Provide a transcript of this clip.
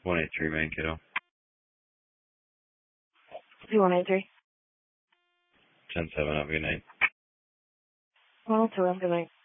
183 main kiddo. 2183. 10-7, have a good night. 102, have a good night.